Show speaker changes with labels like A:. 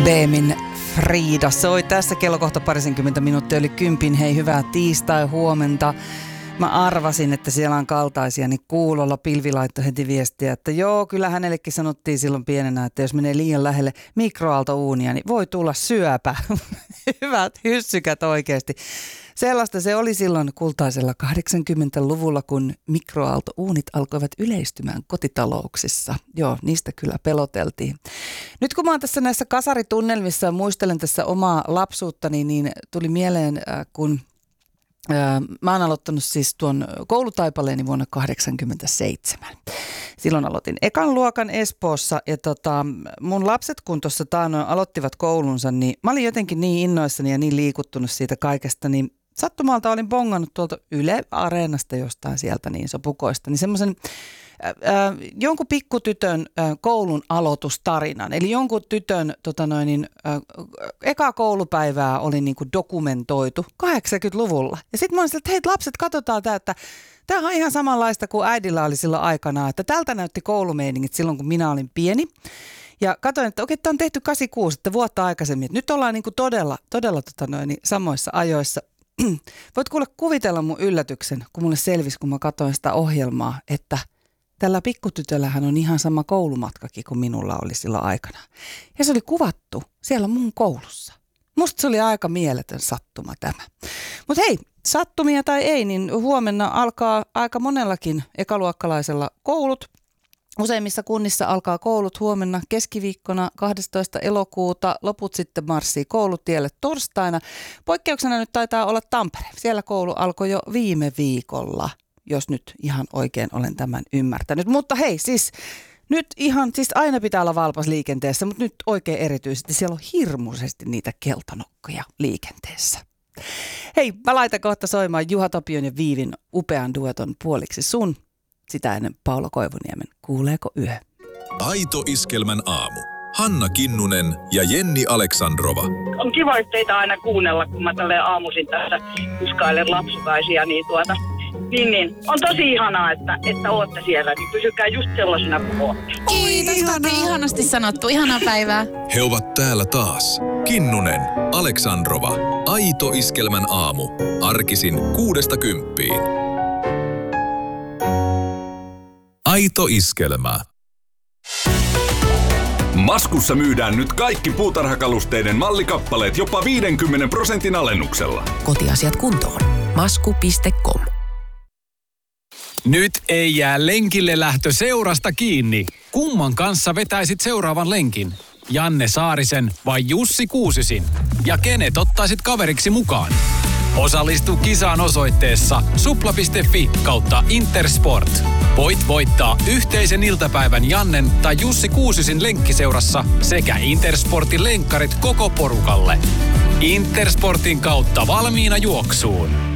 A: Beemin Frida soi tässä kello kohta 20 minuuttia yli 10. Hei, hyvää tiistai-huomenta. Mä arvasin, että siellä on kaltaisia, niin kuulolla Pilvi laittoi heti viestiä, että joo, kyllä hänellekin sanottiin silloin pienenä, että jos menee liian lähelle mikroaaltouunia, niin voi tulla syöpä. Hyvät hyssykät oikeasti. Sellaista se oli silloin kultaisella 80-luvulla, kun mikroaaltouunit alkoivat yleistymään kotitalouksissa. Joo, niistä kyllä peloteltiin. Nyt kun mä oon tässä näissä kasaritunnelmissa ja muistelen tässä omaa lapsuuttani, niin tuli mieleen, kun mä oon aloittanut siis tuon koulutaipaleeni vuonna 1987. Silloin aloitin ekan luokan Espoossa ja mun lapset kun tuossa taanoin aloittivat koulunsa, niin mä olin jotenkin niin innoissani ja niin liikuttunut siitä kaikesta, niin sattumalta olin bongannut tuolta Yle Areenasta jostain sieltä niin sopukoista, niin semmoisen jonkun pikkutytön koulun aloitustarinan. Eli jonkun tytön eka koulupäivää oli niinku dokumentoitu 80-luvulla. Ja sitten mä olin että hei lapset, katsotaan tämä, että tämä on ihan samanlaista kuin äidillä oli silloin aikanaan, että tältä näytti koulumeiningit silloin, kun minä olin pieni. Ja katsoin, että okei, tämä on tehty 86, että vuotta aikaisemmin. Että nyt ollaan niinku todella samoissa ajoissa. Voit kuule kuvitella mun yllätyksen, kun mulle selvisi, kun mä katsoin sitä ohjelmaa, että tällä pikkutytöllähän on ihan sama koulumatkakin kuin minulla oli silloin aikana. Ja se oli kuvattu siellä mun koulussa. Musta se oli aika mieletön sattuma tämä. Mutta hei, sattumia tai ei, niin huomenna alkaa aika monellakin ekaluokkalaisella koulut. Useimmissa kunnissa alkaa koulut huomenna keskiviikkona 12. elokuuta. Loput sitten marssii koulutielle torstaina. Poikkeuksena nyt taitaa olla Tampere. Siellä koulu alkoi jo viime viikolla, jos nyt ihan oikein olen tämän ymmärtänyt. Mutta hei, siis nyt ihan, siis aina pitää olla valpas liikenteessä, mutta nyt oikein erityisesti siellä on hirmuisesti niitä keltanokkoja liikenteessä. Hei, mä laitan kohta soimaan Juha Tapion ja Viivin upean dueton Puoliksi sun. Sitä ennen Paula Koivuniemen Kuuleeko yö?
B: Aito Iskelmän aamu. Hanna Kinnunen ja Jenni Aleksandrova.
C: On kiva teitä aina kuunnella, kun mä tälleen aamuisin tässä kuskailen lapsukaisia, niin on tosi ihanaa, että ootte siellä, niin pysykää just sellaisena kuin ootte.
D: Kiitos, Tati, ihanasti sanottu, ihanaa päivää.
B: He ovat täällä taas. Kinnunen, Aleksandrova, Aito Iskelmän aamu. Arkisin 6–10. Aito Iskelmä.
E: Maskussa myydään nyt kaikki puutarhakalusteiden mallikappaleet jopa 50% alennuksella.
F: Kotiasiat kuntoon. Masku.com.
G: Nyt ei jää lenkille lähtö seurasta kiinni. Kumman kanssa vetäisit seuraavan lenkin? Janne Saarisen vai Jussi Kuusisin? Ja kenet ottaisit kaveriksi mukaan? Osallistu kisaan osoitteessa supla.fi/Intersport. Voit voittaa yhteisen iltapäivän Jannen tai Jussi Kuusisin lenkkiseurassa sekä Intersportin lenkkarit koko porukalle. Intersportin kautta valmiina juoksuun.